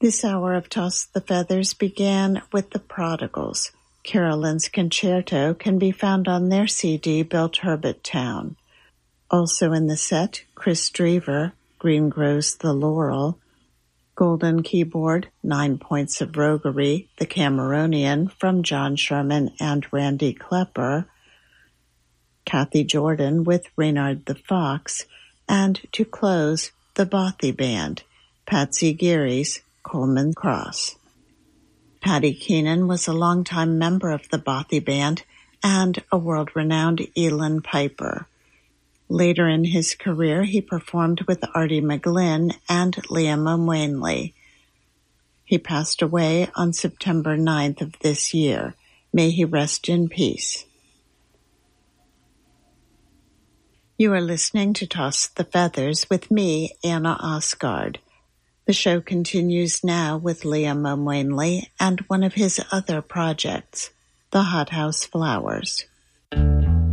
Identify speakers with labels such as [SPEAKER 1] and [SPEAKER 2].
[SPEAKER 1] This hour of Toss the Feathers began with The Prodigals. Carolyn's concerto can be found on their CD, Built Herbert Town. Also in the set, Chris Drever, Green Grows the Laurel, Golden Keyboard, 9 Points of Roguery, The Cameronian from John Sherman and Randy Klepper, Kathy Jordan with Reynard the Fox, and to close, the Bothy Band, Patsy Geary's Coleman Cross. Paddy Keenan was a longtime member of the Bothy Band and a world-renowned Elin piper. Later in his career, he performed with Artie McGlynn and Liam O'Wanley. He passed away on September 9th of this year. May he rest in peace. You are listening to Toss the Feathers with me, Anna Osgard. The show continues now with Liam O'Wanley and one of his other projects, the Hothouse Flowers.